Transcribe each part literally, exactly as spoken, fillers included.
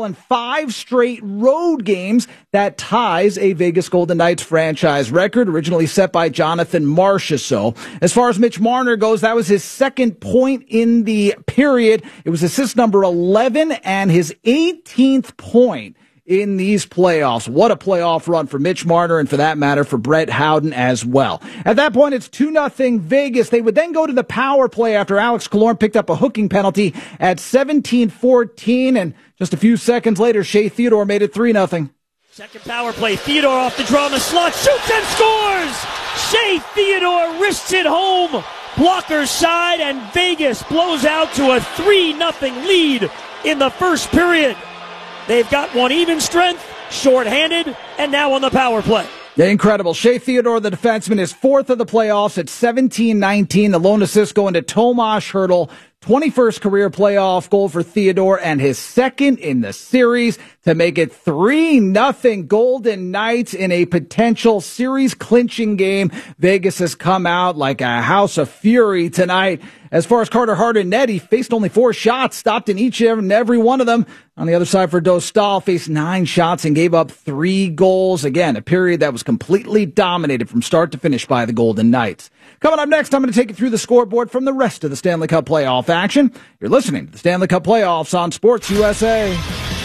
goal in five straight road games. That ties a Vegas Golden Knights franchise record, originally set by Jonathan Marchessault. As far as Mitch Marner goes, that was his second point in the period. It was assist number eleven and his eighteenth point in these playoffs. What a playoff run for Mitch Marner, and for that matter, for Brett Howden as well. At that point, it's two nothing Vegas. They would then go to the power play after Alex Killorn picked up a hooking penalty at seventeen fourteen, and just a few seconds later, Shea Theodore made it three nothing. Second power play, Theodore off the draw in the slot, shoots and scores! Shea Theodore wrists it home, blocker side, and Vegas blows out to a three nothing lead in the first period. They've got one even strength, shorthanded, and now on the power play. Yeah, incredible. Shea Theodore, the defenseman, is fourth of the playoffs at seventeen nineteen. The lone assist going to Tomas Hertl. twenty-first career playoff goal for Theodore and his second in the series to make it three nothing Golden Knights in a potential series clinching game. Vegas has come out like a house of fury tonight. As far as Carter Hart and net, he faced only four shots, stopped in each and every one of them. On the other side for Dostal, faced nine shots and gave up three goals. Again, a period that was completely dominated from start to finish by the Golden Knights. Coming up next, I'm going to take you through the scoreboard from the rest of the Stanley Cup playoff action. You're listening to the Stanley Cup playoffs on Sports U S A.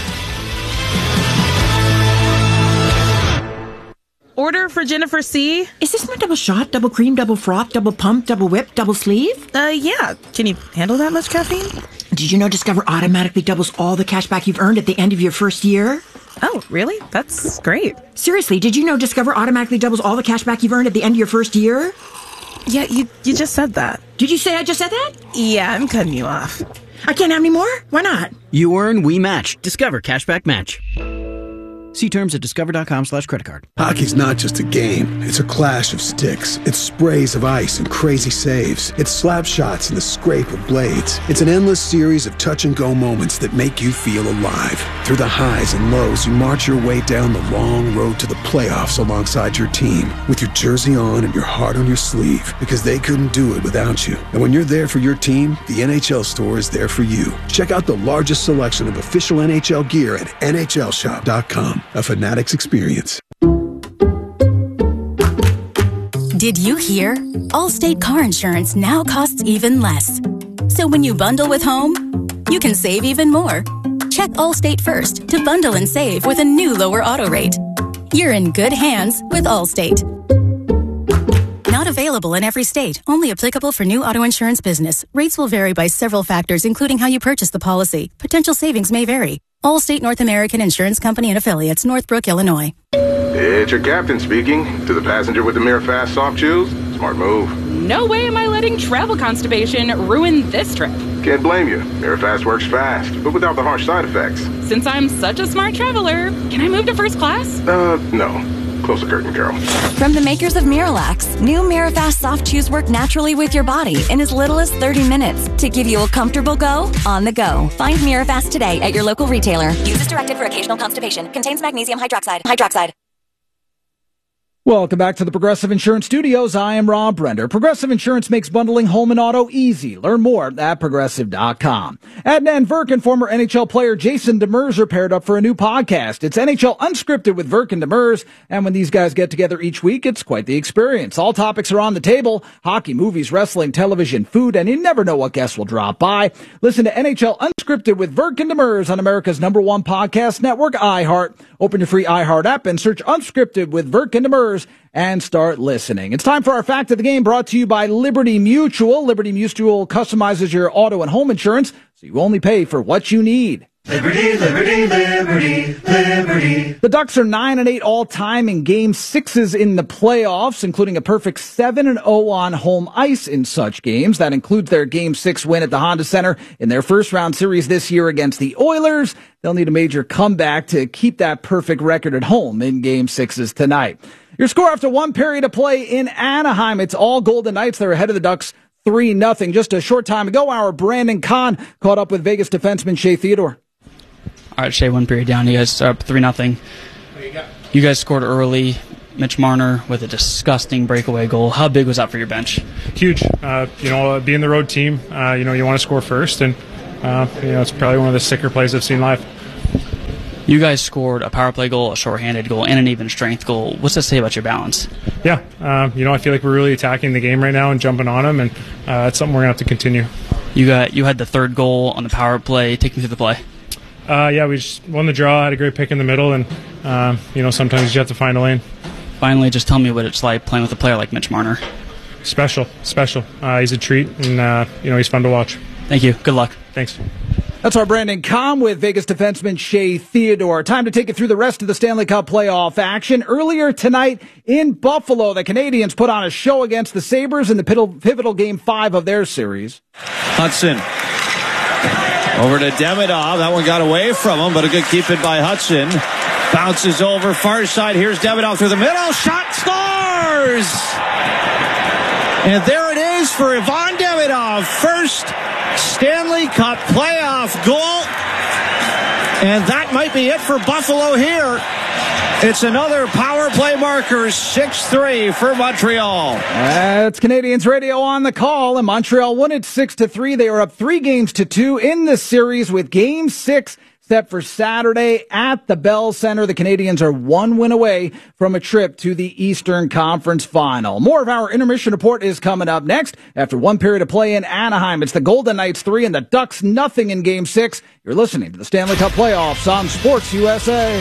Order for Jennifer C. Is this my double shot, double cream, double froth, double pump, double whip, double sleeve? Uh, yeah. Can you handle that much caffeine? Did you know Discover automatically doubles all the cash back you've earned at the end of your first year? Oh, really? That's great. Seriously, did you know Discover automatically doubles all the cash back you've earned at the end of your first year? Yeah, you, you just said that. Did you say I just said that? Yeah, I'm cutting you off. I can't have any more? Why not? You earn, we match. Discover Cashback Match. See terms at discover.com slash credit card. Hockey's not just a game. It's a clash of sticks. It's sprays of ice and crazy saves. It's slap shots and the scrape of blades. It's an endless series of touch-and-go moments that make you feel alive. Through the highs and lows, you march your way down the long road to the playoffs alongside your team, with your jersey on and your heart on your sleeve, because they couldn't do it without you. And when you're there for your team, the N H L store is there for you. Check out the largest selection of official N H L gear at N H L shop dot com. A Fanatics experience. Did you hear? Allstate car insurance now costs even less. So when you bundle with home, you can save even more. Check Allstate first to bundle and save with a new lower auto rate. You're in good hands with Allstate. Not available in every state. Only applicable for new auto insurance business. Rates will vary by several factors, including how you purchase the policy. Potential savings may vary. Allstate North American Insurance Company and Affiliates, Northbrook, Illinois. It's your captain speaking. To the passenger with the Mirror Fast soft chews, smart move. No way am I letting travel constipation ruin this trip. Can't blame you. Mirror Fast works fast, but without the harsh side effects. Since I'm such a smart traveler, can I move to first class? Uh, no. Close the curtain, Carol. From the makers of Miralax, new Mirafast soft chews work naturally with your body in as little as thirty minutes to give you a comfortable go on the go. Find Mirafast today at your local retailer. Use as directed for occasional constipation. Contains magnesium hydroxide. Hydroxide. Welcome back to the Progressive Insurance Studios. I am Rob Brender. Progressive Insurance makes bundling home and auto easy. Learn more at progressive dot com. Adnan Virk and former N H L player Jason Demers are paired up for a new podcast. It's N H L Unscripted with Virk and Demers, and when these guys get together each week, it's quite the experience. All topics are on the table: hockey, movies, wrestling, television, food, and you never know what guests will drop by. Listen to N H L Unscripted with Virk and Demers on America's number one podcast network, iHeart. Open your free iHeart app and search Unscripted with Virk and Demers and start listening. It's time for our Fact of the Game, brought to you by Liberty Mutual. Liberty Mutual customizes your auto and home insurance, so you only pay for what you need. Liberty, liberty, liberty, liberty. The Ducks are nine and eight all-time in game sixes in the playoffs, including a perfect seven and oh on home ice in such games. That includes their game six win at the Honda Center in their first-round series this year against the Oilers. They'll need a major comeback to keep that perfect record at home in game sixes tonight. Your score after one period of play in Anaheim, it's all Golden Knights. They're ahead of the Ducks three nothing. Just a short time ago, our Brandon Kahn caught up with Vegas defenseman Shea Theodore. All right, Shea, one period down. You guys are up three nothing. You guys scored early. Mitch Marner with a disgusting breakaway goal. How big was that for your bench? Huge. Uh, you know, being the road team, uh, you know, you want to score first, and uh, you know, it's probably one of the sicker plays I've seen live. You guys scored a power play goal, a shorthanded goal, and an even strength goal. What's that say about your balance? Yeah, uh, you know, I feel like we're really attacking the game right now and jumping on them, and uh, it's something we're going to have to continue. You got you had the third goal on the power play. Take me through the play. Uh, yeah, we just won the draw, had a great pick in the middle, and, um, you know, sometimes you have to find a lane. Finally, just tell me what it's like playing with a player like Mitch Marner. Special, special. Uh, he's a treat, and, uh, you know, he's fun to watch. Thank you. Good luck. Thanks. That's our Brandon Comm with Vegas defenseman Shea Theodore. Time to take you through the rest of the Stanley Cup playoff action. Earlier tonight in Buffalo, the Canadians put on a show against the Sabres in the pivotal game five of their series. Hudson over to Demidov. That one got away from him, but a good keep in by Hudson. Bounces over far side. Here's Demidov through the middle. Shot, scores! And there it is for Ivan Demidov. First Stanley Cup playoff goal. And that might be it for Buffalo here. It's another power play marker, six three for Montreal. That's Canadians radio on the call, and Montreal won it six to three. They are up three games to two in this series with game six set for Saturday at the Bell Center. The Canadians are one win away from a trip to the Eastern Conference Final. More of our intermission report is coming up next. After one period of play in Anaheim, it's the Golden Knights three and the Ducks nothing in game six. You're listening to the Stanley Cup playoffs on Sports U S A.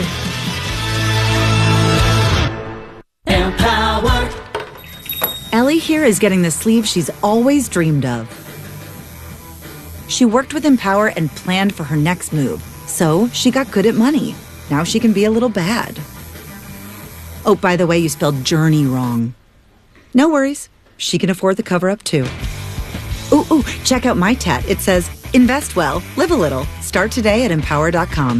Empowered. Ellie here is getting the sleeve she's always dreamed of. She worked with Empower and planned for her next move. So she got good at money. Now she can be a little bad. Oh, by the way, you spelled journey wrong. No worries. She can afford the cover-up too. Ooh, ooh, check out my tat. It says, invest well, live a little. Start today at empower dot com.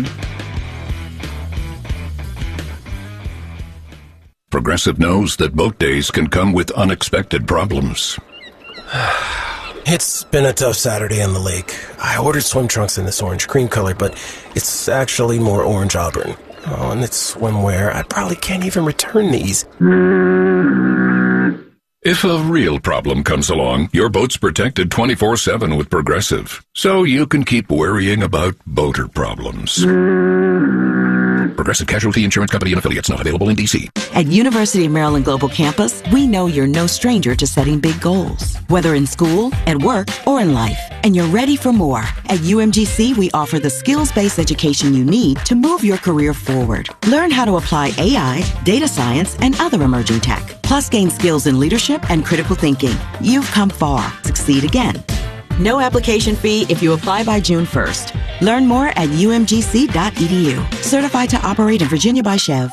Progressive knows that boat days can come with unexpected problems. It's been a tough Saturday on the lake. I ordered swim trunks in this orange cream color, but it's actually more orange auburn. Oh, and it's swimwear. I probably can't even return these. If a real problem comes along, your boat's protected twenty-four seven with Progressive, so you can keep worrying about boater problems. Progressive Casualty Insurance Company and Affiliates, not available in D C. At University of Maryland Global Campus, we know you're no stranger to setting big goals, whether in school, at work, or in life. And you're ready for more. At U M G C, we offer the skills-based education you need to move your career forward. Learn how to apply A I, data science, and other emerging tech. Plus, gain skills in leadership and critical thinking. You've come far. Succeed again. No application fee if you apply by June first. Learn more at U M G C dot E D U. Certified to operate in Virginia by Chev.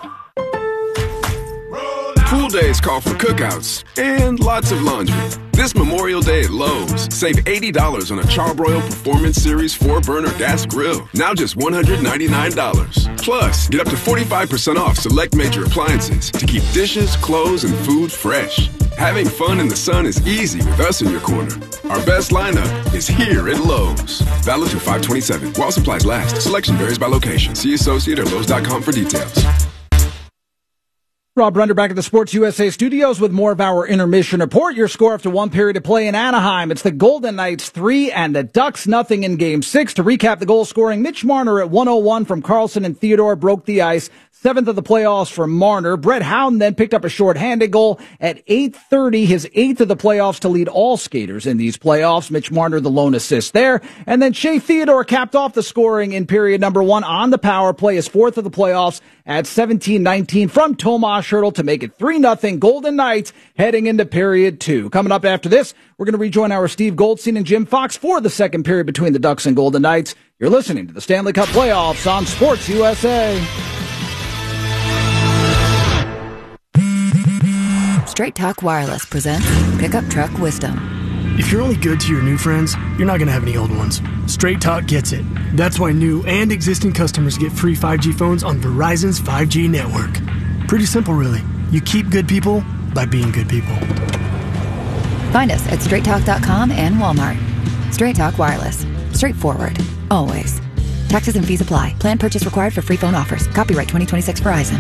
Pool days call for cookouts and lots of laundry. This Memorial Day at Lowe's, save eighty dollars on a Charbroil Performance Series four burner gas grill. Now just one hundred ninety-nine dollars. Plus, get up to forty-five percent off select major appliances to keep dishes, clothes, and food fresh. Having fun in the sun is easy with us in your corner. Our best lineup is here at Lowe's. Valid through five twenty-seven. While supplies last. Selection varies by location. See associate or Lowe's dot com for details. Rob Render back at the Sports U S A studios with more of our intermission report. Your score after one period of play in Anaheim. It's the Golden Knights three and the Ducks nothing in game six. To recap the goal scoring, Mitch Marner at one oh one from Carlson and Theodore broke the ice. Seventh of the playoffs for Marner. Brett Howden then picked up a short-handed goal at eight thirty, his eighth of the playoffs to lead all skaters in these playoffs. Mitch Marner, the lone assist there. And then Shea Theodore capped off the scoring in period number one on the power play, his fourth of the playoffs at seventeen nineteen from Tomas Hertl to make it three nothing Golden Knights heading into period two. Coming up after this, we're going to rejoin our Steve Goldstein and Jim Fox for the second period between the Ducks and Golden Knights. You're listening to the Stanley Cup playoffs on Sports U S A. Straight Talk Wireless presents Pickup Truck Wisdom. If you're only good to your new friends, you're not going to have any old ones. Straight Talk gets it. That's why new and existing customers get free five G phones on Verizon's five G network. Pretty simple, really. You keep good people by being good people. Find us at straight talk dot com and Walmart. Straight Talk Wireless. Straightforward. Always. Taxes and fees apply. Plan purchase required for free phone offers. Copyright twenty twenty-six Verizon.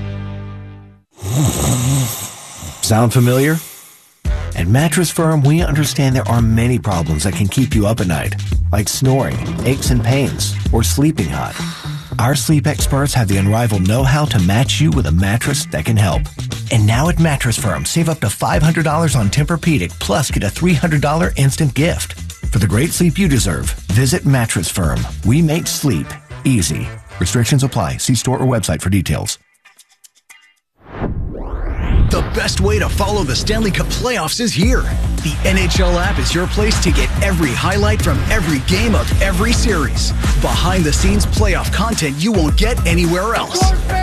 Sound familiar? At Mattress Firm, we understand there are many problems that can keep you up at night, like snoring, aches and pains, or sleeping hot. Our sleep experts have the unrivaled know-how to match you with a mattress that can help. And now at Mattress Firm, save up to five hundred dollars on Tempur-Pedic, plus get a three hundred dollars instant gift. For the great sleep you deserve, visit Mattress Firm. We make sleep easy. Restrictions apply. See store or website for details. The best way to follow the Stanley Cup playoffs is here. The N H L app is your place to get every highlight from every game of every series. Behind-the-scenes playoff content you won't get anywhere else.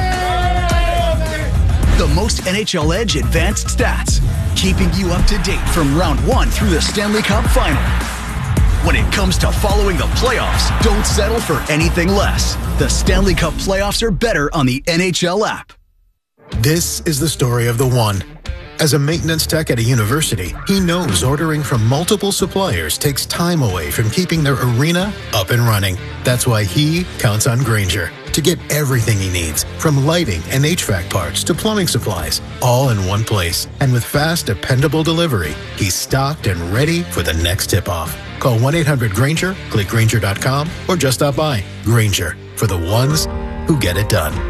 The most N H L Edge advanced stats, keeping you up to date from round one through the Stanley Cup final. When it comes to following the playoffs, don't settle for anything less. The Stanley Cup playoffs are better on the N H L app. This is the story of the one. As a maintenance tech at a university, he knows ordering from multiple suppliers takes time away from keeping their arena up and running. That's why he counts on Grainger to get everything he needs, from lighting and H V A C parts to plumbing supplies, all in one place. And with fast, dependable delivery, he's stocked and ready for the next tip-off. Call one eight hundred Grainger, click Grainger dot com, or just stop by. Grainger, for the ones who get it done.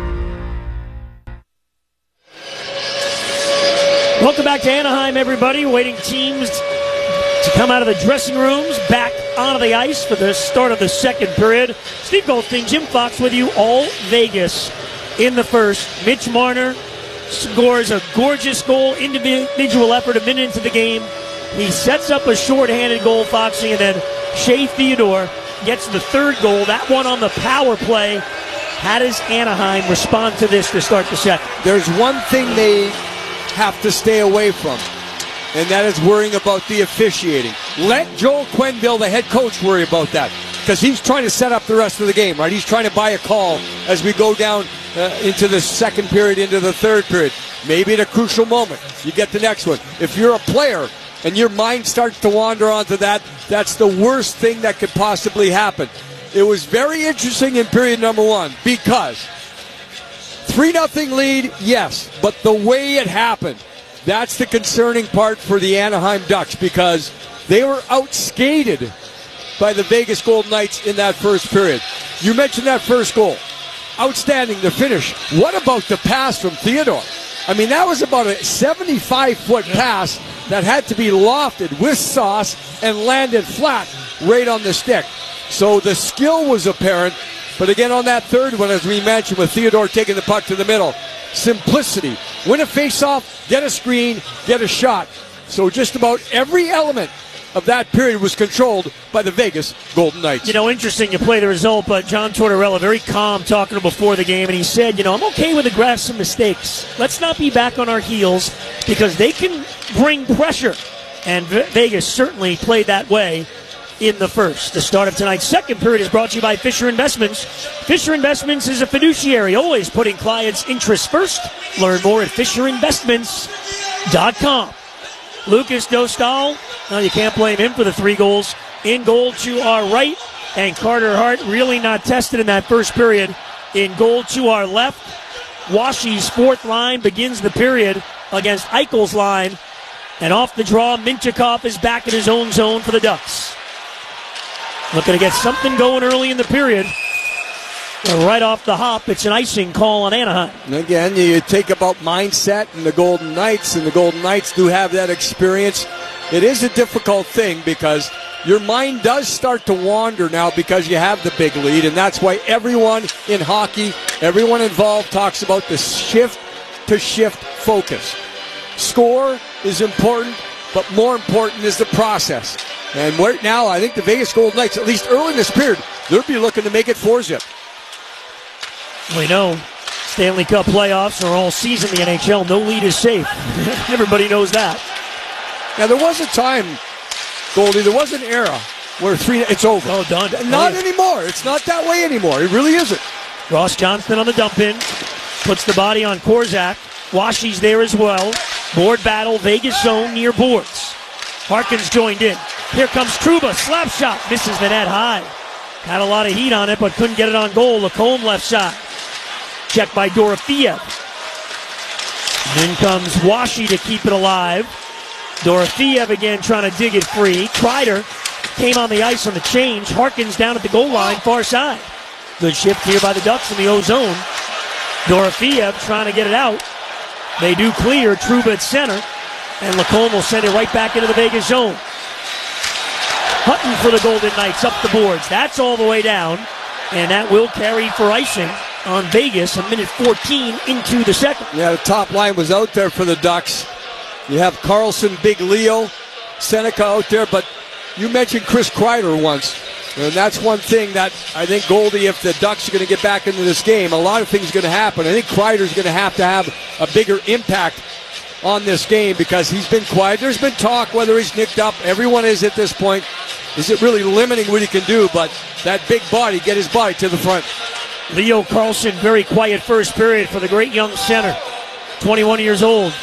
Welcome back to Anaheim, everybody. Waiting teams to come out of the dressing rooms, back onto the ice for the start of the second period. Steve Goldstein, Jim Fox with you, all Vegas in the first. Mitch Marner scores a gorgeous goal, individual effort a minute into the game. He sets up a shorthanded goal, Foxy, and then Shea Theodore gets the third goal. That one on the power play. How does Anaheim respond to this to start the second? There's one thing they have to stay away from, and that is worrying about the officiating. Let Joel Quenneville, the head coach, worry about that, because he's trying to set up the rest of the game, right? He's trying to buy a call as we go down uh, into the second period, into the third period. Maybe at a crucial moment, you get the next one. If you're a player and your mind starts to wander onto that, that's the worst thing that could possibly happen. It was very interesting in period number one, because three nothing lead, yes, but the way it happened, that's the concerning part for the Anaheim Ducks, because they were outskated by the Vegas Golden Knights in that first period. You mentioned that first goal. Outstanding, the finish. What about the pass from Theodore? I mean, that was about a seventy-five foot pass that had to be lofted with sauce and landed flat right on the stick. So the skill was apparent. But again, on that third one, as we mentioned, with Theodore taking the puck to the middle, simplicity. Win a faceoff, get a screen, get a shot. So just about every element of that period was controlled by the Vegas Golden Knights. You know, interesting, you play the result, but John Tortorella, very calm, talking to him before the game, and he said, you know, I'm okay with aggressive mistakes. Let's not be back on our heels, because they can bring pressure. And Vegas certainly played that way in the first. The start of tonight's second period is brought to you by Fisher Investments. Fisher Investments is a fiduciary, always putting clients' interests first. Learn more at fisher investments dot com. Lucas Dostal, no, you can't blame him for the three goals. In goal to our right, and Carter Hart really not tested in that first period. In goal to our left, Washi's fourth line begins the period against Eichel's line. And off the draw, Mintyukov is back in his own zone for the Ducks. Looking to get something going early in the period. Right off the hop, it's an icing call on Anaheim. And again, you take about mindset and the Golden Knights, and the Golden Knights do have that experience. It is a difficult thing because your mind does start to wander now because you have the big lead, and that's why everyone in hockey, everyone involved talks about the shift-to-shift focus. Score is important, but more important is the process. And right now, I think the Vegas Golden Knights, at least early in this period, they'll be looking to make it four-zip. We know Stanley Cup playoffs are all season in the N H L. No lead is safe. Everybody knows that. Now, there was a time, Goldie, there was an era where three, it's over. Oh, done. Not oh, yeah. anymore. It's not that way anymore. It really isn't. Ross Johnston on the dump-in. Puts the body on Korzak. Washi's there as well. Board battle, Vegas zone near boards. Harkins joined in. Here comes Trouba, slap shot, misses the net high. Had a lot of heat on it, but couldn't get it on goal. Lacombe left side. Checked by Dorofeev. In comes Washi to keep it alive. Dorofeev again trying to dig it free. Kreider came on the ice on the change. Harkins down at the goal line, far side. Good shift here by the Ducks in the O-zone. Dorofeev trying to get it out. They do clear. Trouba at center. And Lacombe will send it right back into the Vegas zone. Hutton for the Golden Knights up the boards. That's all the way down. And that will carry for icing on Vegas a minute fourteen into the second. Yeah, the top line was out there for the Ducks. You have Carlson, Big Leo, Seneca out there, but you mentioned Chris Kreider once. And that's one thing that I think, Goldie, if the Ducks are going to get back into this game, a lot of things are going to happen. I think Kreider's going to have to have a bigger impact on this game because he's been quiet. There's been talk whether he's nicked up. Everyone is at this point. Is it really limiting what he can do? But that big body, get his body to the front. Leo Carlson, very quiet first period for the great young center. twenty-one years old.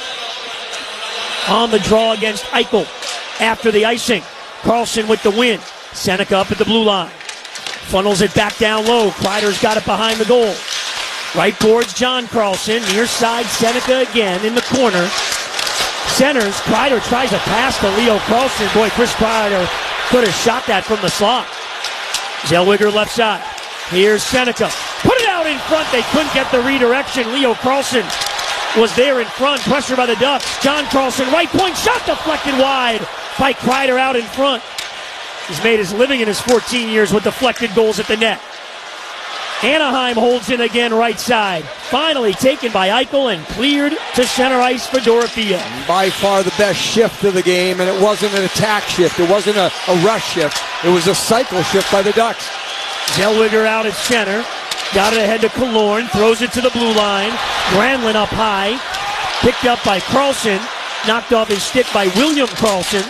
On the draw against Eichel after the icing. Carlson with the win. Seneca up at the blue line. Funnels it back down low. Kreider's got it behind the goal. Right boards John Carlson. Near side Seneca again in the corner. Centers. Kreider tries a pass to Leo Carlson. Boy, Chris Kreider could have shot that from the slot. Zellweger left side. Here's Seneca. Put it out in front. They couldn't get the redirection. Leo Carlson was there in front. Pressure by the Ducks. John Carlson, right point shot deflected wide by Kreider out in front. He's made his living in his fourteen years with deflected goals at the net. Anaheim holds in again right side. Finally taken by Eichel and cleared to center ice for Dorofeev. By far the best shift of the game, and it wasn't an attack shift. It wasn't a, a rush shift. It was a cycle shift by the Ducks. Zellweger out at center. Got it ahead to Killorn. Throws it to the blue line. Granlund up high. Picked up by Carlson. Knocked off his stick by William Carlson.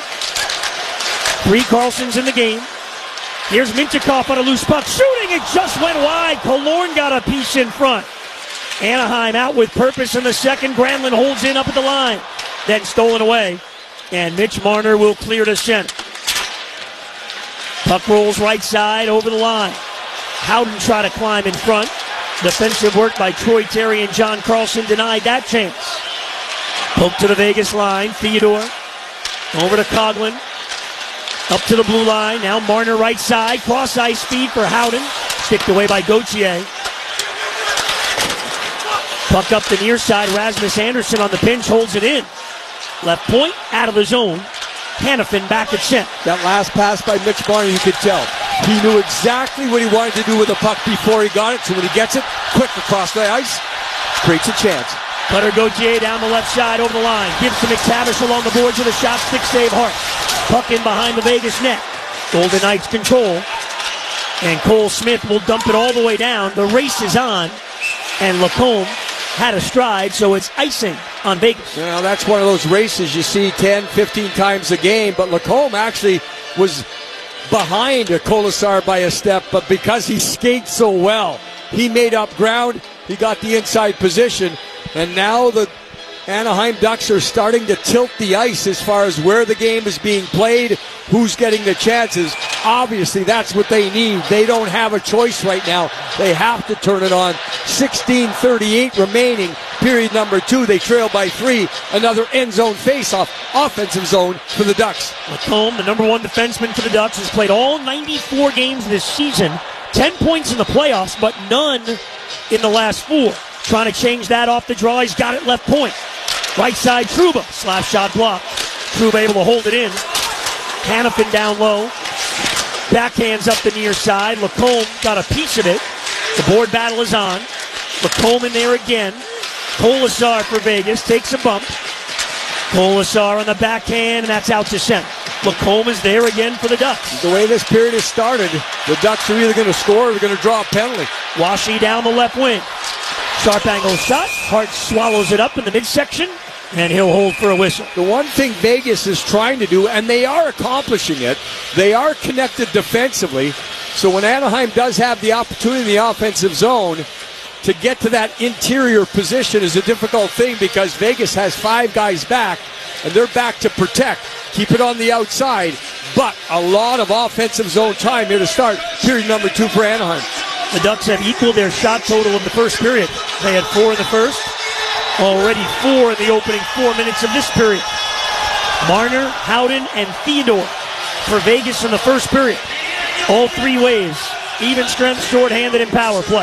Three Carlsons in the game. Here's Mintyukov on a loose puck. Shooting! It just went wide. Killorn got a piece in front. Anaheim out with purpose in the second. Granlund holds in up at the line. Then stolen away. And Mitch Marner will clear to center. Puck rolls right side over the line. Howden try to climb in front. Defensive work by Troy Terry and John Carlson denied that chance. Poke to the Vegas line. Theodore over to Coughlin. Up to the blue line. Now Marner right side. Cross ice speed for Howden. Sticked away by Gauthier. Puck up the near side. Rasmus Andersson on the pinch holds it in. Left point out of the zone. Hanifin back at center. That last pass by Mitch Marner, you could tell. He knew exactly what he wanted to do with the puck before he got it. So when he gets it, quick across the ice, creates a chance. Cutter Gauthier down the left side over the line. Gives to McTavish along the boards with a shot. Stick save Hart. Puck in behind the Vegas net. Golden Knights control. And Cole Smith will dump it all the way down. The race is on. And Lacombe had a stride, so it's icing on Vegas. Well, that's one of those races you see ten, fifteen times a game. But Lacombe actually was behind a Colasar by a step. But because he skates so well, he made up ground. He got the inside position. And now the Anaheim Ducks are starting to tilt the ice as far as where the game is being played, who's getting the chances. Obviously, that's what they need. They don't have a choice right now. They have to turn it on. sixteen thirty-eight remaining, period number two. They trail by three. Another end zone face-off, offensive zone for the Ducks. Lacombe, the number one defenseman for the Ducks, has played all ninety-four games this season. ten points in the playoffs, but none in the last four. Trying to change that off the draw. He's got it left point. Right side, Trouba. Slap shot blocked. Trouba able to hold it in. Hanifin down low. Backhands up the near side. Lacombe got a piece of it. The board battle is on. Lacombe in there again. Colasar for Vegas. Takes a bump. Colasar on the backhand, and that's out to center. Lacombe is there again for the Ducks. The way this period has started, the Ducks are either going to score or they're going to draw a penalty. Washi down the left wing. Sharp angle shot. Hart swallows it up in the midsection, and he'll hold for a whistle. The one thing Vegas is trying to do, and they are accomplishing it, they are connected defensively. So when Anaheim does have the opportunity in the offensive zone, to get to that interior position is a difficult thing because Vegas has five guys back, and they're back to protect. Keep it on the outside, but a lot of offensive zone time here to start period number two for Anaheim. The Ducks have equaled their shot total of the first period. They had four in the first, already four in the opening four minutes of this period. Marner, Howden, and Theodore for Vegas in the first period. All three ways even strength, short-handed, and power play.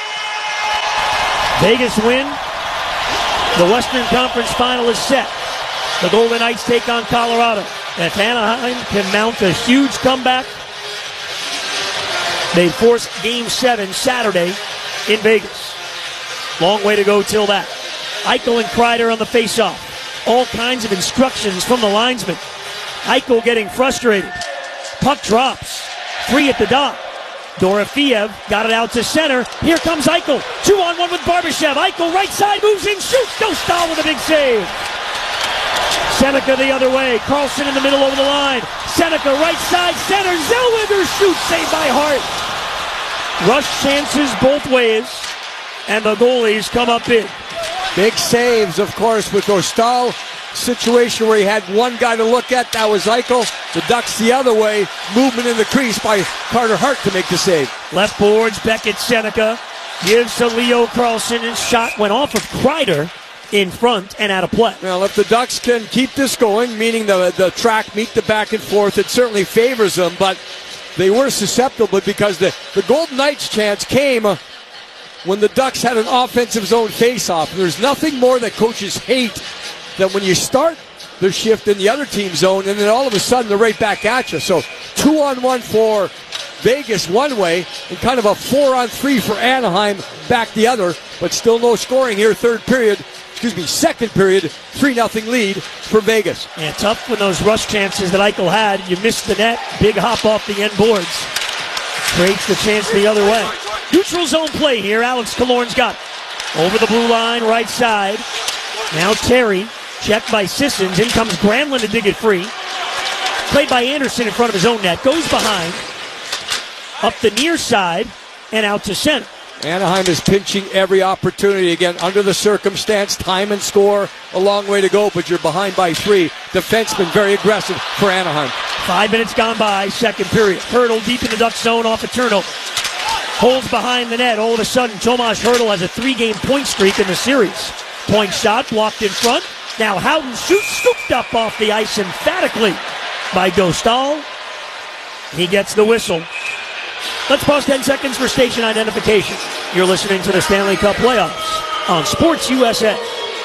Vegas win. The Western Conference Final is set. The Golden Knights take on Colorado. If Anaheim can mount a huge comeback, they force Game seven Saturday in Vegas. Long way to go till that. Eichel and Kreider on the faceoff. All kinds of instructions from the linesman. Eichel getting frustrated. Puck drops. Three at the dot. Dorofeev got it out to center. Here comes Eichel. Two on one with Barbashev. Eichel right side moves in, shoots. Dostal with a big save. Seneca the other way. Carlson in the middle over the line. Seneca right side center. Zellweger shoots. Saved by Hart. Rush chances both ways. And the goalies come up big. Big saves, of course, with Dostal. Situation where he had one guy to look at. That was Eichel. The Ducks the other way. Movement in the crease by Carter Hart to make the save. Left boards. Beckett Seneca gives to Leo Carlson. And shot went off of Kreider in front and out of play. Well, if the Ducks can keep this going, meaning the, the track, meet the back and forth, it certainly favors them. But they were susceptible because the, the Golden Knights' chance came when the Ducks had an offensive zone face-off. There's nothing more that coaches hate than when you start the shift in the other team zone and then all of a sudden they're right back at you. So two on one for Vegas one way and kind of a four on three for Anaheim back the other, but still no scoring here third period. Excuse me, second period, three nothing lead for Vegas. Yeah, tough when those rush chances that Eichel had. You missed the net, big hop off the end boards. Creates the chance the other way. Neutral zone play here. Alex Killorn's got it. Over the blue line, right side. Now Terry, checked by Sissons. In comes Granlund to dig it free. Played by Anderson in front of his own net. Goes behind. Up the near side and out to center. Anaheim is pinching every opportunity. Again, under the circumstance, time and score, a long way to go, but you're behind by three. Defenseman very aggressive for Anaheim. Five minutes gone by, second period. Hertl deep in the Duck zone off a turnover. Holds behind the net. All of a sudden, Tomas Hertl has a three-game point streak in the series. Point shot blocked in front. Now Howden shoots, scooped up off the ice emphatically by Dostal. He gets the whistle. Let's pause ten seconds for station identification. You're listening to the Stanley Cup Playoffs on Sports U S A.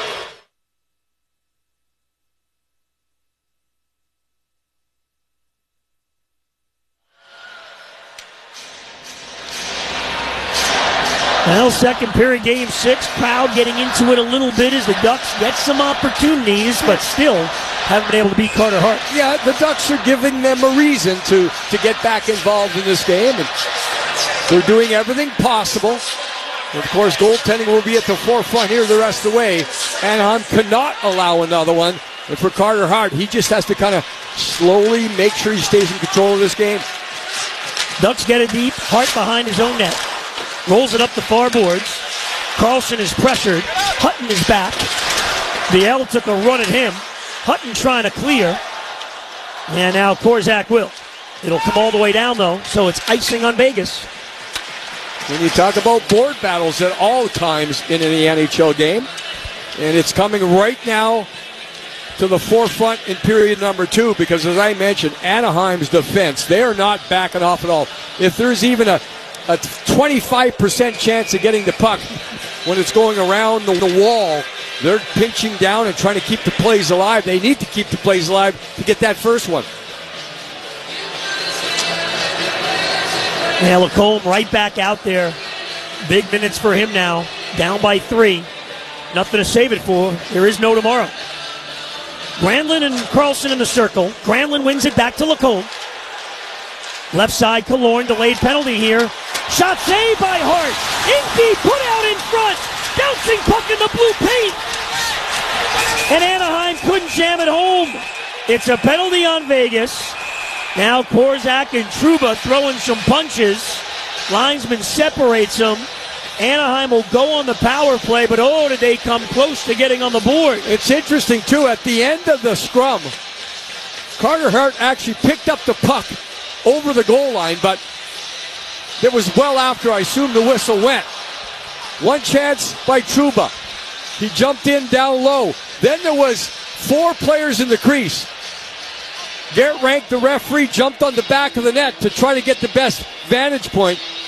Well, second period, game six. Crowd getting into it a little bit as the Ducks get some opportunities, but still haven't been able to beat Carter Hart. Yeah, the Ducks are giving them a reason to, to get back involved in this game, and they're doing everything possible. Of course, goaltending will be at the forefront here the rest of the way. Anaheim cannot allow another one. And for Carter Hart, he just has to kind of slowly make sure he stays in control of this game. Ducks get it deep. Hart behind his own net. Rolls it up the far boards. Carlson is pressured. Hutton is back. The L took a run at him. Hutton trying to clear. And now Korczak will. It'll come all the way down, though, so it's icing on Vegas. When you talk about board battles at all times in any N H L game, and it's coming right now to the forefront in period number two because, as I mentioned, Anaheim's defense, they are not backing off at all. If there's even a a twenty-five percent chance of getting the puck when it's going around the, the wall, they're pinching down and trying to keep the plays alive. They need to keep the plays alive to get that first one. Yeah, Lacombe right back out there. Big minutes for him now. Down by three. Nothing to save it for. There is no tomorrow. Granlund and Carlson in the circle. Granlund wins it back to Lacombe. Left side, Killorn, delayed penalty here. Shot saved by Hart. Inky put out in front. Bouncing puck in the blue paint. And Anaheim couldn't jam it home. It's a penalty on Vegas. Now Korczak and Trouba throwing some punches. Linesman separates them. Anaheim will go on the power play, but oh, did they come close to getting on the board. It's interesting, too, at the end of the scrum, Carter Hart actually picked up the puck over the goal line, but it was well after, I assume, the whistle went. One chance by Trouba. He jumped in down low. Then there was four players in the crease. Garrett Rank, the referee, jumped on the back of the net to try to get the best vantage point.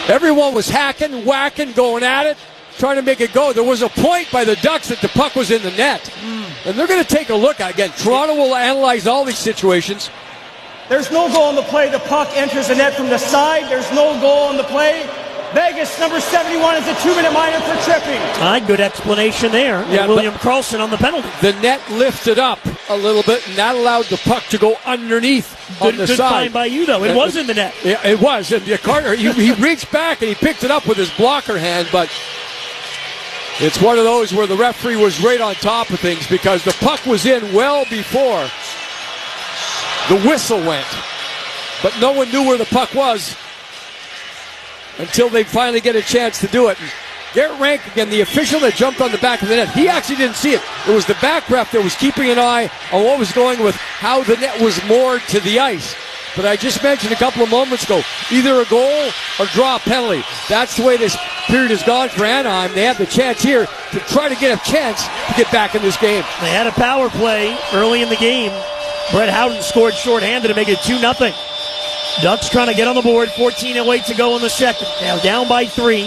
Everyone was hacking, whacking, going at it, trying to make it go. There was a point by the Ducks that the puck was in the net. Mm. And they're going to take a look at it. Again, Toronto will analyze all these situations. There's no goal on the play. The puck enters the net from the side. There's no goal on the play. Vegas, number seventy-one, is a two-minute minor for tripping. All right, good explanation there. Yeah, William Karlsson on the penalty. The net lifted up a little bit, and that allowed the puck to go underneath good, on the good side. Good find by you, though. It uh, was in the net. Yeah, it was. And Carter, he, he reached back, and he picked it up with his blocker hand, but it's one of those where the referee was right on top of things because the puck was in well before the whistle went. But no one knew where the puck was until they finally get a chance to do it. And Garrett Rank, again, the official that jumped on the back of the net, he actually didn't see it. It was the back ref that was keeping an eye on what was going with how the net was moored to the ice. But I just mentioned a couple of moments ago, either a goal or draw a penalty. That's the way this period has gone for Anaheim. They have the chance here to try to get a chance to get back in this game. They had a power play early in the game. Brett Howden scored shorthanded to make it two nothing. Ducks trying to get on the board. fourteen oh eight to go in the second. Now down by three.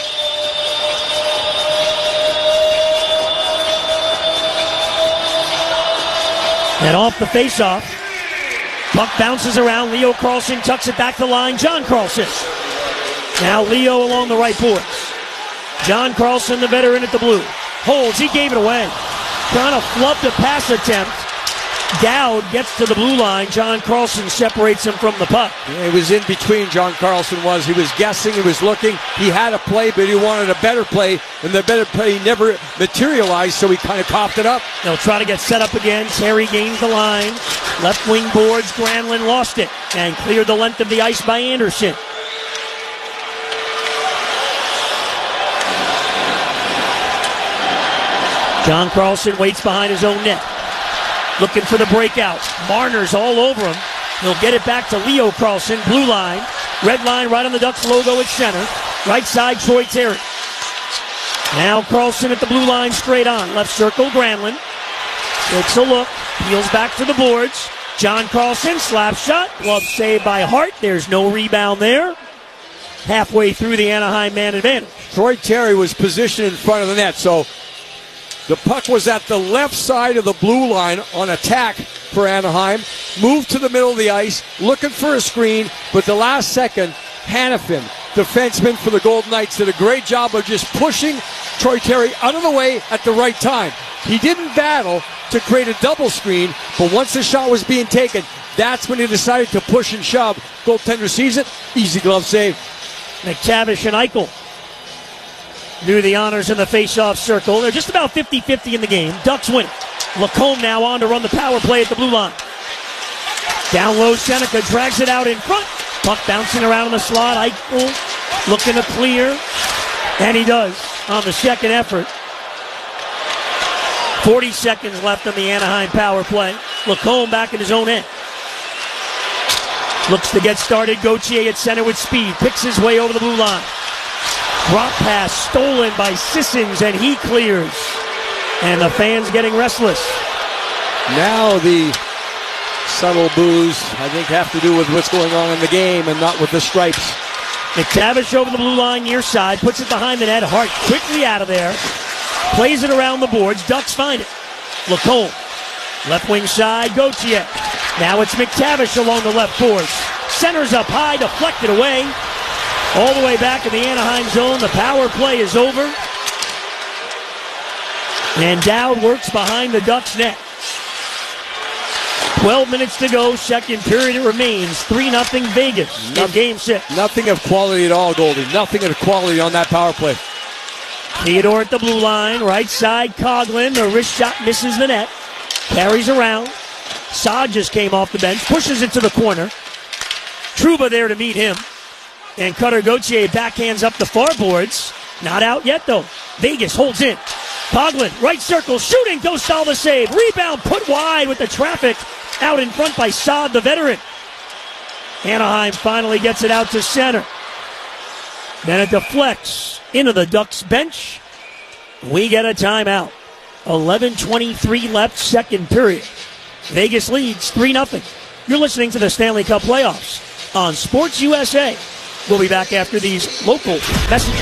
And off the faceoff. Puck bounces around. Leo Carlsson tucks it back the line. John Carlsson. Now Leo along the right boards. John Carlsson, the veteran at the blue. Holds. He gave it away. Trying to flub the pass attempt. Dowd gets to the blue line. John Carlsson separates him from the puck. Yeah, he was in between, John Carlsson was. He was guessing, he was looking. He had a play, but he wanted a better play, and the better play never materialized, so he kind of coughed it up. They'll try to get set up again. Terry gains the line. Left wing boards. Granlund lost it and cleared the length of the ice by Anderson. John Carlsson waits behind his own net. Looking for the breakout. Marner's all over him. He'll get it back to Leo Carlsson. Blue line. Red line right on the Ducks logo at center. Right side, Troy Terry. Now Carlsson at the blue line straight on. Left circle, Granlund. Takes a look. Peels back to the boards. John Carlsson, slap shot. Glove saved by Hart. There's no rebound there. Halfway through the Anaheim man advantage. Troy Terry was positioned in front of the net, so the puck was at the left side of the blue line on attack for Anaheim. Moved to the middle of the ice, looking for a screen, but the last second, Hanifin, defenseman for the Golden Knights, did a great job of just pushing Troy Terry out of the way at the right time. He didn't battle to create a double screen, but once the shot was being taken, that's when he decided to push and shove. Goaltender sees it, easy glove save. McTavish and Eichel do the honors in the face-off circle. They're just about fifty-fifty in the game. Ducks win. Lacombe now on to run the power play at the blue line. Down low, Seneca drags it out in front. Puck bouncing around in the slot. Eichel looking to clear. And he does on the second effort. forty seconds left on the Anaheim power play. Lacombe back in his own end. Looks to get started. Gauthier at center with speed. Picks his way over the blue line. Drop pass stolen by Sissons, and he clears. And the fans getting restless. Now the subtle boos, I think, have to do with what's going on in the game and not with the stripes. McTavish over the blue line near side, puts it behind the net. Hart quickly out of there. Plays it around the boards. Ducks find it. Lacombe. Left wing side, Gauthier. Now it's McTavish along the left boards. Centers up high, deflected away. All the way back in the Anaheim zone. The power play is over. And Dowd works behind the Ducks net. twelve minutes to go. Second period it remains. three nothing Vegas in game six. Nothing of quality at all, Goldie. Nothing of quality on that power play. Theodore at the blue line. Right side, Coughlin. The wrist shot misses the net. Carries around. Saad just came off the bench. Pushes it to the corner. Trouba there to meet him. And Cutter Gauthier backhands up the far boards. Not out yet, though. Vegas holds in. Coughlin, right circle, shooting. Dostal the save. Rebound put wide with the traffic out in front by Saad, the veteran. Anaheim finally gets it out to center. Then it deflects into the Ducks bench. We get a timeout. eleven twenty-three left, second period. Vegas leads three nothing. You're listening to the Stanley Cup playoffs on Sports U S A We'll be back after these local messages.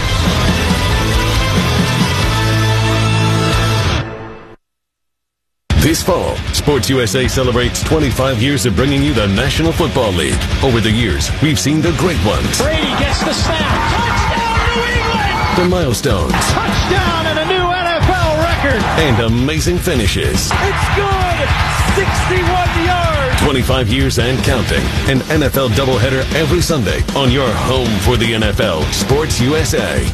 This fall, Sports U S A celebrates twenty-five years of bringing you the National Football League. Over the years, we've seen the great ones. Brady gets the snap. Touchdown, New England! The milestones. Touchdown and a new N F L record. And amazing finishes. It's good. sixty-one yards. twenty-five years and counting. An N F L doubleheader every Sunday on your home for the N F L, Sports U S A.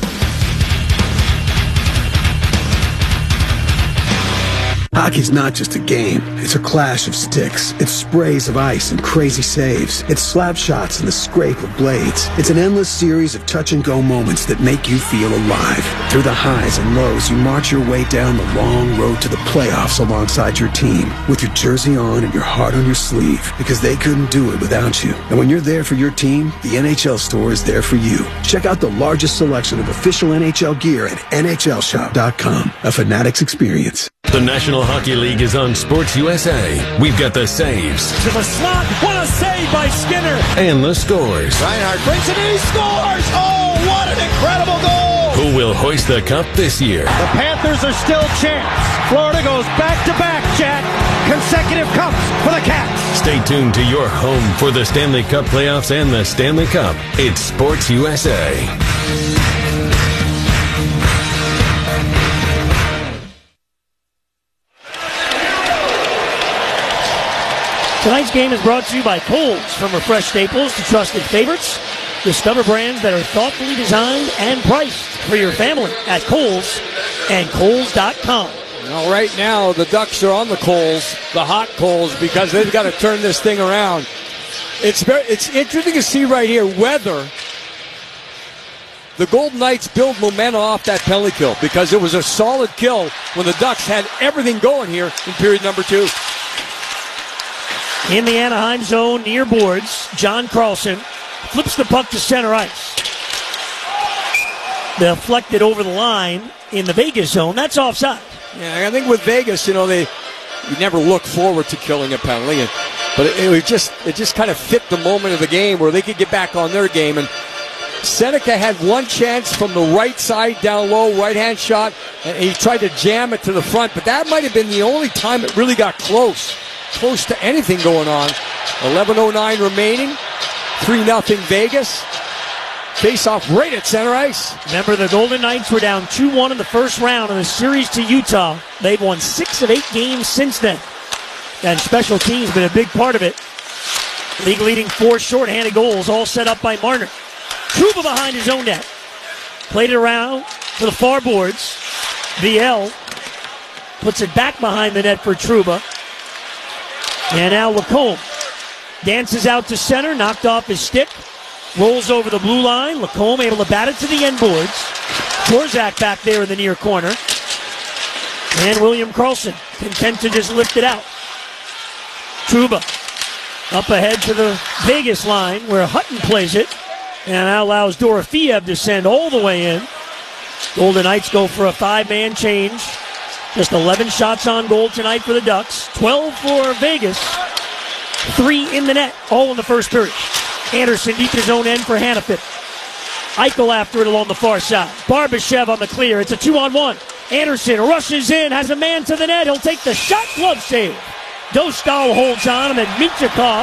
Hockey's not just a game. It's a clash of sticks. It's sprays of ice and crazy saves. It's slap shots and the scrape of blades. It's an endless series of touch-and-go moments that make you feel alive. Through the highs and lows, you march your way down the long road to the playoffs alongside your team, with your jersey on and your heart on your sleeve, because they couldn't do it without you. And when you're there for your team, the N H L store is there for you. Check out the largest selection of official N H L gear at N H L shop dot com. A Fanatics experience. The National Hockey League is on Sports U S A. We've got the saves. To the slot. What a save by Skinner. And the scores. Reinhardt brings it in. He scores. Oh, what an incredible goal. Who will hoist the cup this year? The Panthers are still champs. Florida goes back-to-back, Jack. Consecutive cups for the Cats. Stay tuned to your home for the Stanley Cup playoffs and the Stanley Cup. It's Sports U S A. Tonight's game is brought to you by Kohl's. From refreshed staples to trusted favorites, discover brands that are thoughtfully designed and priced for your family at Kohl's and Kohl's dot com. Well, right now, the Ducks are on the coals, the hot coals, because they've got to turn this thing around. It's very, it's interesting to see right here whether the Golden Knights build momentum off that penalty kill, because it was a solid kill when the Ducks had everything going here in period number two. In the Anaheim zone, near boards, John Carlson flips the puck to center ice. Deflected over the line in the Vegas zone. That's offside. Yeah, I think with Vegas, you know, they you never look forward to killing a penalty, and, but it, it just it just kind of fit the moment of the game where they could get back on their game. And Seneca had one chance from the right side down low, right-hand shot, and he tried to jam it to the front, but that might have been the only time it really got close. Close to anything going on. eleven oh nine remaining. three nothing Vegas. Face off right at center ice. Remember, the Golden Knights were down two one in the first round of the series to Utah. They've won six of eight games since then. And special teams been a big part of it. League leading four shorthanded goals, all set up by Marner. Trouba behind his own net. Played it around to the far boards. V L puts it back behind the net for Trouba. And now Lacombe dances out to center, knocked off his stick, rolls over the blue line. Lacombe able to bat it to the end boards. Dvorak back there in the near corner. And William Karlsson content to just lift it out. Trouba up ahead to the Vegas line where Hutton plays it. And that allows Dorofeev to send all the way in. Golden Knights go for a five-man change. Just eleven shots on goal tonight for the Ducks. twelve for Vegas. Three in the net, all in the first period. Anderson deep his own end for Hanifin. Eichel after it along the far side. Barbashev on the clear. It's a two-on-one. Anderson rushes in, has a man to the net. He'll take the shot, glove save. Dostal holds on him, and Mintyukov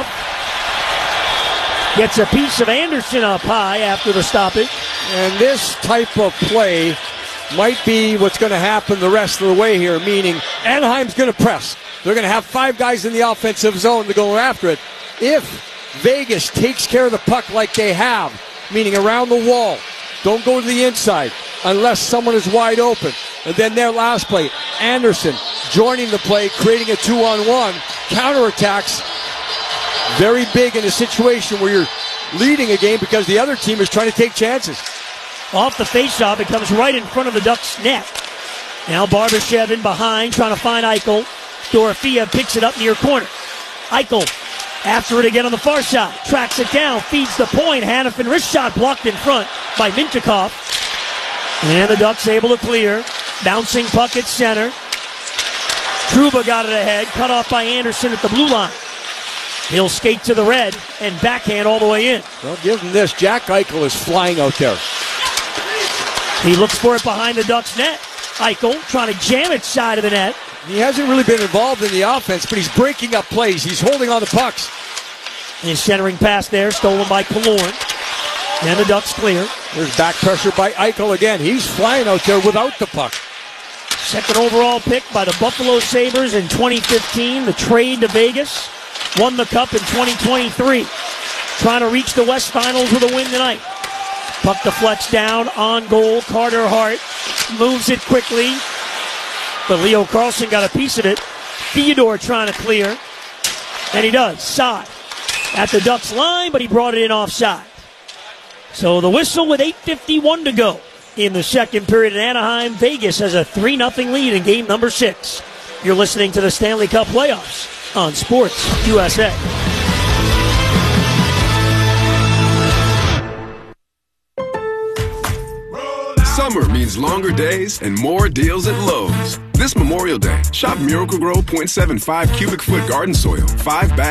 gets a piece of Anderson up high after the stoppage. And this type of play might be what's going to happen the rest of the way here, meaning Anaheim's going to press. They're going to have five guys in the offensive zone to go after it. If Vegas takes care of the puck like they have, meaning around the wall, don't go to the inside unless someone is wide open. And then their last play, Anderson joining the play, creating a two-on-one, counterattacks. Very big in a situation where you're leading a game because the other team is trying to take chances. Off the faceoff, it comes right in front of the Ducks' net. Now Barbashev in behind, trying to find Eichel. Dorofeev picks it up near corner. Eichel after it again on the far side. Tracks it down, feeds the point. Hanifin wrist shot blocked in front by Mintyukov. And the Ducks able to clear. Bouncing puck at center. Trouba got it ahead, cut off by Anderson at the blue line. He'll skate to the red and backhand all the way in. Well, give him this. Jack Eichel is flying out there. He looks for it behind the Ducks net. Eichel trying to jam it side of the net. He hasn't really been involved in the offense, but he's breaking up plays. He's holding on the pucks. His centering pass there, stolen by Killorn. And the Ducks clear. There's back pressure by Eichel again. He's flying out there without the puck. Second overall pick by the Buffalo Sabres in twenty fifteen. The trade to Vegas. Won the Cup in twenty twenty-three. Trying to reach the West Finals with a win tonight. Puck deflects down, on goal. Carter Hart moves it quickly. But Leo Carlsson got a piece of it. Theodore trying to clear. And he does. Side. At the Ducks line, but he brought it in offside. So the whistle with eight fifty-one to go in the second period in Anaheim. Vegas has a three nothing lead in game number six. You're listening to the Stanley Cup playoffs on Sports U S A. Summer means longer days and more deals at Lowe's. This Memorial Day, shop Miracle-Gro point seven five cubic foot garden soil, five bags.